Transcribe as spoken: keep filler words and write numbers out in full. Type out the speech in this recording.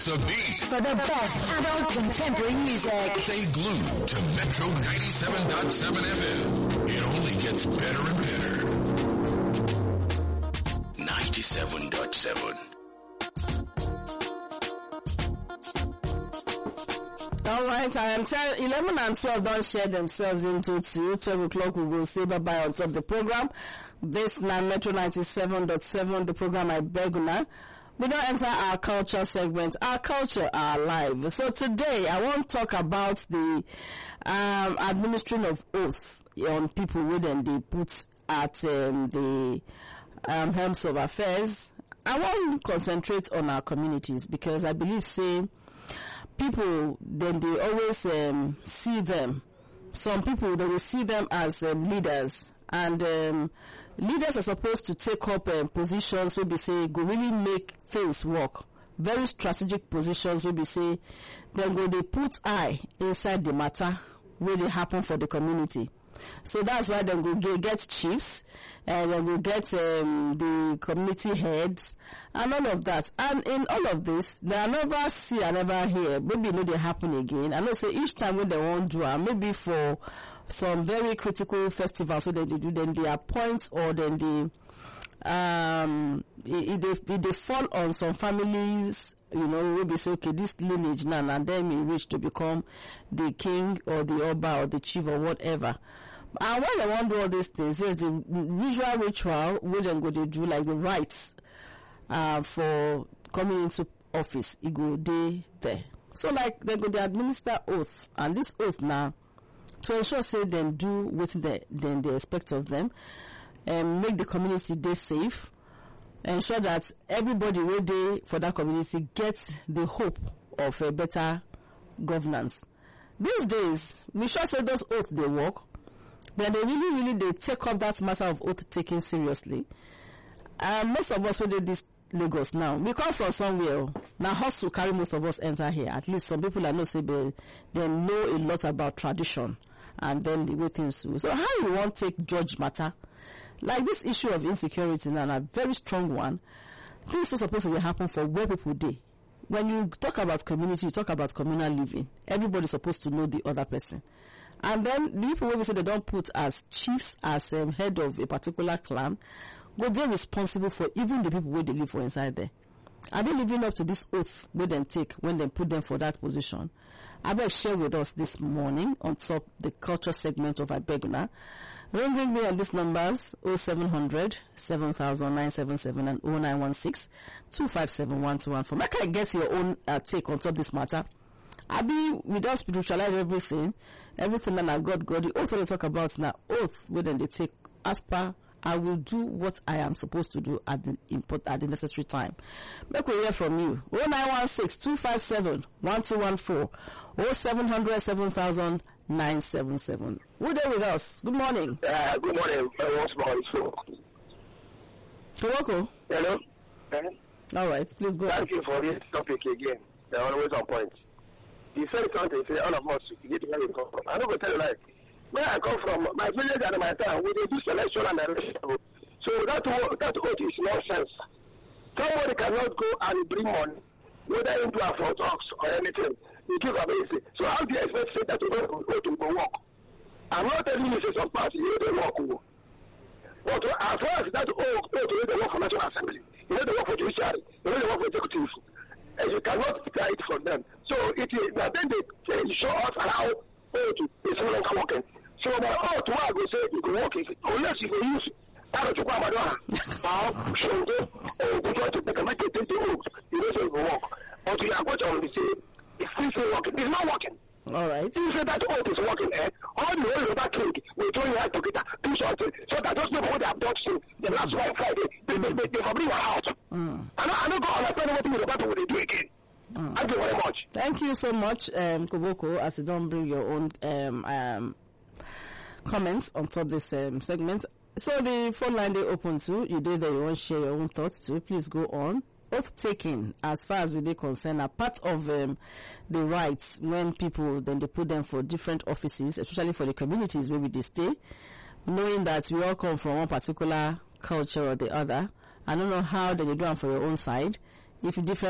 The beat. For the best adult contemporary music. Stay glued to Metro ninety-seven point seven F M. It only gets better and better. ninety-seven point seven. All right, I am telling eleven and twelve don't share themselves into two. twelve o'clock we will say bye-bye on top of the program. This now Metro ninety-seven point seven, the program I beg now. We don't enter our culture segment. Our culture, our life. So today I want to talk about the um, administering of oath on people when they put at um, the um, helms of affairs. I want to concentrate on our communities because I believe, say, people, then they always um, see them. Some people, they will see them as um, leaders. And um, leaders are supposed to take up um, positions where we say, go really make things work. Very strategic positions where we say, then go they put eye inside the matter where they happen for the community. So that's why then go get, get chiefs, and then go get um, the community heads, and all of that. And in all of this, they are never see and never hear. Maybe you know they happen again. I know say each time when they won't do it, maybe for some very critical festivals, so that they do, then they appoint or then they um it, it, they, they fall on some families. You know, we will say, okay, this lineage now, and then we reach to become the king or the Oba or the chief or whatever. And when they want to do all these things, there's the usual ritual where they go to do like the rites uh, for coming into office. It go day there. So like they go to administer oath, and this oath now to ensure say then do what they then they expect of them, and make the community day safe. Ensure that everybody will day for that community gets the hope of a better governance. These days, we sure say those oaths they work, then they really, really they take up that matter of oath taking seriously. And most of us who did this Lagos now, we come from somewhere. Now, hustle carry most of us enter here. At least some people I know say they, they know a lot about tradition and then the way things do. So how you want to take judge matter? Like this issue of insecurity now, a very strong one. Things are supposed to happen for where people do. When you talk about community, you talk about communal living. Everybody's supposed to know the other person. And then the people when we say they don't put as chiefs, as um, head of a particular clan, go they're responsible for even the people where they live for inside there. Are they living up to this oath where they take when they put them for that position? I beg share with us this morning on top the culture segment of Ibeguna. Ring ring me on these numbers oh seven hundred, seven thousand, nine seven seven and oh nine one six, two five seven, one two one four. Make I get your own uh, take on top this matter. I be we don't spiritualize everything, everything that I God God. The oath we talk about now oath where then they take as per I will do what I am supposed to do at the import at the necessary time. Make we hear from you. oh nine one six, two five seven, one two one four, oh seven hundred, seven thousand, nine seven seven. Who there with us? Good morning. Uh, good morning. Once more, so. Towoko? Hello? Uh, All right, please go Thank on. you for this topic again. They're always on point. You said something, say all of us, you need to where you come from. I'm not going to tell you like, where I come from, my village and my town, we do selection and election. So that, that oath is nonsense. Somebody cannot go and bring money, whether into a for talks or anything. You give a basic. So how do you expect say that to go to go work? I'm not telling you say some party you know they work. But as far as that oath, oath you know they work for National Assembly, you know they work for judiciary, you know they work for executive, and you cannot try it from them. So it is now then they, they show us how oath is no longer working. So my oath to I go say you can work it unless you can use that to go Madonna. Now show them or go to make a make it into oath. You know say it will work. But you are going to say it's still working. It's not working. All right. You say that oath is working, eh? All the whole of that king will join you together, do something. So that those people they have done sin the last one Friday, they they they, they for bring her out. Mm. I don't I don't go understand what the battle will they do again. Mm. Thank you very much. Thank you so much, um, Koboko, as you don't bring your own um um comments on top this um, segment. So the phone line they open too. You did that you want to share your own thoughts too. Please go on. Oath taking, as far as we are concerned, are part of um, the rights when people then they put them for different offices, especially for the communities where we they stay, knowing that we all come from one particular culture or the other. I don't know how they do it for your own side. If you different